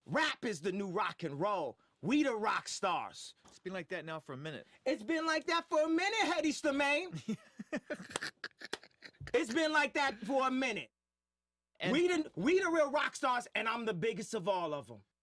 Rap is the new rock and roll. We the rock stars. It's been like that now for a minute. It's been like that for a minute, Hedy Slimane. It's been like that for a minute. And We the real rock stars, and I'm the biggest of all of them.